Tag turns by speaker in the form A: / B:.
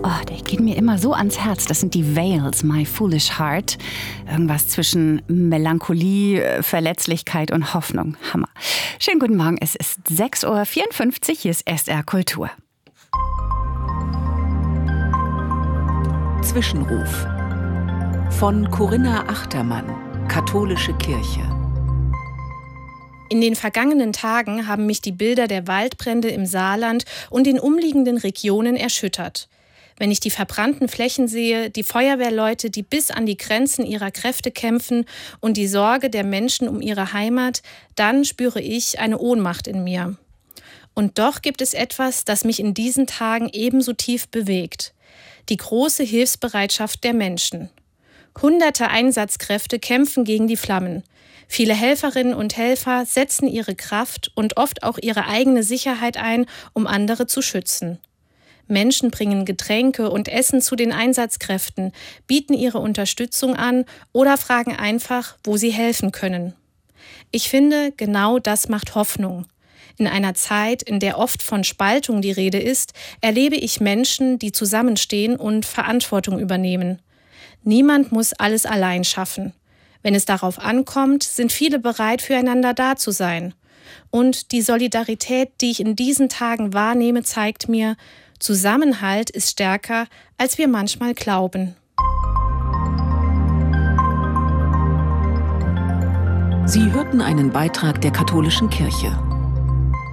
A: Oh, die gehen mir immer so ans Herz. Das sind die Veils, My Foolish Heart. Irgendwas zwischen Melancholie, Verletzlichkeit und Hoffnung. Hammer. Schönen guten Morgen, es ist 6.54 Uhr, hier ist SR Kultur.
B: Zwischenruf von Corinna Achtermann, Katholische Kirche.
C: In den vergangenen Tagen haben mich die Bilder der Waldbrände im Saarland und den umliegenden Regionen erschüttert. Wenn ich die verbrannten Flächen sehe, die Feuerwehrleute, die bis an die Grenzen ihrer Kräfte kämpfen und die Sorge der Menschen um ihre Heimat, dann spüre ich eine Ohnmacht in mir. Und doch gibt es etwas, das mich in diesen Tagen ebenso tief bewegt: die große Hilfsbereitschaft der Menschen. Hunderte Einsatzkräfte kämpfen gegen die Flammen. Viele Helferinnen und Helfer setzen ihre Kraft und oft auch ihre eigene Sicherheit ein, um andere zu schützen. Menschen bringen Getränke und Essen zu den Einsatzkräften, bieten ihre Unterstützung an oder fragen einfach, wo sie helfen können. Ich finde, genau das macht Hoffnung. In einer Zeit, in der oft von Spaltung die Rede ist, erlebe ich Menschen, die zusammenstehen und Verantwortung übernehmen. Niemand muss alles allein schaffen. Wenn es darauf ankommt, sind viele bereit, füreinander da zu sein. Und die Solidarität, die ich in diesen Tagen wahrnehme, zeigt mir, Zusammenhalt ist stärker, als wir manchmal glauben.
B: Sie hörten einen Beitrag der Katholischen Kirche.